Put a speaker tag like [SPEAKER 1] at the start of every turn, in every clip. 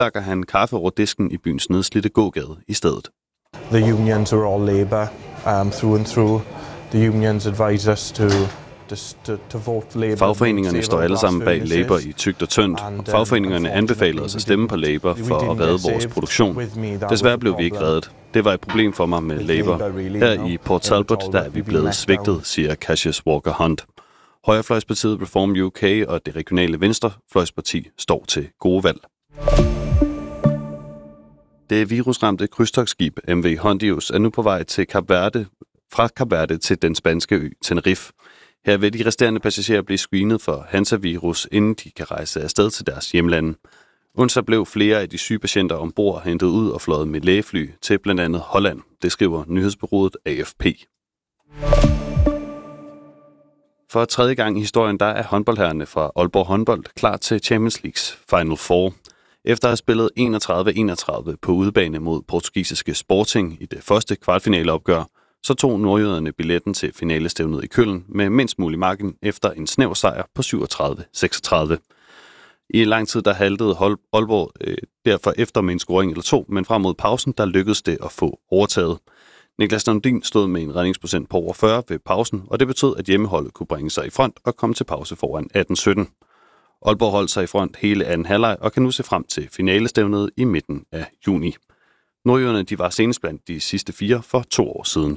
[SPEAKER 1] lakker han kaffe over disken i byens nedslidte gågade i stedet.
[SPEAKER 2] The unions are all Labour through and through. The unions advise us to vote for Labour.
[SPEAKER 1] Fagforeningerne står alle sammen bag Labour i tykt og tyndt. Fagforeningerne anbefalede os at stemme på Labour for at redde vores produktion. Desværre blev vi ikke reddet. Det var et problem for mig med Labour. Her i Port Talbot, der er vi blevet svigtet, siger Cassius Walker Hunt. Højrefløjspartiet Reform UK og det regionale venstrefløjsparti står til gode valg. Det virusramte krydstogtskib MV Hondius er nu på vej til fra Kap Verde til den spanske ø Tenerife. Her vil de resterende passagerer blive screenet for Hansa-virus, inden de kan rejse afsted til deres hjemlande. Onsdag blev flere af de syge patienter ombord hentet ud og fløjet med lægefly til blandt andet Holland. Det skriver nyhedsbureauet AFP. For tredje gang i historien, der er håndboldherrerne fra Aalborg Håndbold klar til Champions Leagues Final Four. Efter at have spillet 31-31 på udebane mod portugisiske Sporting i det første kvartfinaleopgør, så tog nordjyderne billetten til finalestævnet i Køln med mindst mulig margin efter en snæver sejr på 37-36. I lang tid der haltede Aalborg derfor efter med en scoring eller to, men frem mod pausen der lykkedes det at få overtaget. Niklas Nordin stod med en redningsprocent på over 40 ved pausen, og det betød, at hjemmeholdet kunne bringe sig i front og komme til pause foran 18-17. Aalborg holdt sig i front hele anden halvleg og kan nu se frem til finalestævnet i midten af juni. Nordjyderne de var senest blandt de sidste 4 for 2 år siden.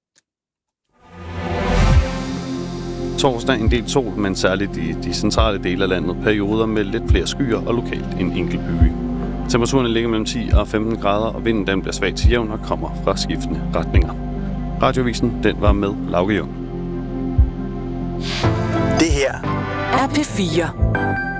[SPEAKER 1] Torsdag en del sol, men særligt i de centrale dele af landet perioder med lidt flere skyer og lokalt en enkelt byge. Temperaturen ligger mellem 10 og 15 grader, og vinden den bliver svag til jævn og kommer fra skiftende retninger. Radioavisen den var med Lauke Jung.
[SPEAKER 3] Det her
[SPEAKER 4] er P4.